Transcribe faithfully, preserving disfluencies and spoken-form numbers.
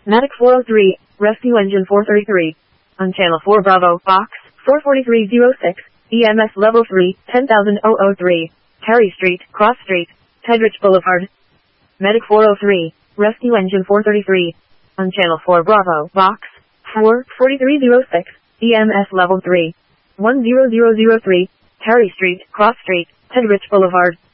Medic four oh three, Rescue Engine four thirty-three. On Channel four Bravo, Box four forty-three oh six, E M S Level three, ten thousand three, Terry Street, Cross Street, Tedrich Boulevard. Medic four oh three, Rescue Engine four thirty-three. On Channel four Bravo, Box four forty-three oh six, E M S Level three, one zero zero zero three, Terry Street, Cross Street, Tedrich Boulevard.